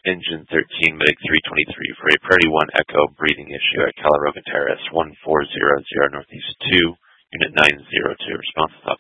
Engine 13, Medic 323 for a Priority 1 Echo breathing issue at Calaroga Terrace, 1400 Northeast 2, Unit 902. Response